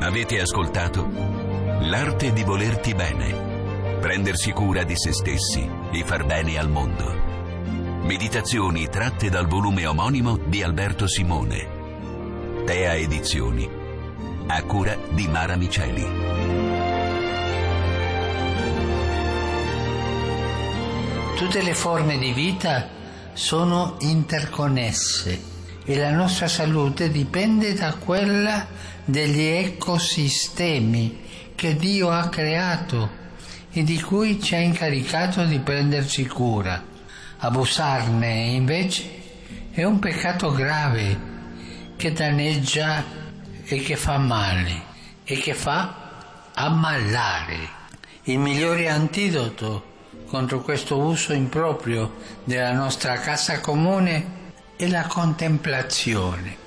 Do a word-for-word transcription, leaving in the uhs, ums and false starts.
Avete ascoltato L'arte di volerti bene, prendersi cura di se stessi e far bene al mondo. Meditazioni tratte dal volume omonimo di Alberto Simone. Tea Edizioni, a cura di Mara Miceli. Tutte le forme di vita sono interconnesse e la nostra salute dipende da quella degli ecosistemi che Dio ha creato e di cui ci ha incaricato di prenderci cura. Abusarne invece è un peccato grave che danneggia e che fa male e che fa ammalare. Il migliore antidoto contro questo uso improprio della nostra casa comune è la contemplazione.